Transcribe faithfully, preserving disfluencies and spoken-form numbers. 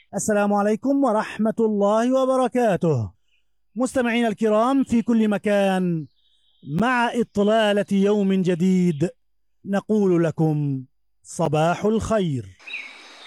السلام عليكم ورحمة الله وبركاته. مستمعينا الكرام في كل مكان، مع إطلالة يوم جديد نقول لكم صباح الخير.